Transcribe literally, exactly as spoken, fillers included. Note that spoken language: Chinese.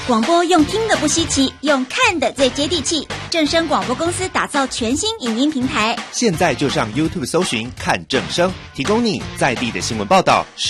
广播用听的不稀奇，用看的最接地气。正声广播公司打造全新影音平台， 现在就上 YouTube 搜寻看正声，提供你在地的新闻报道。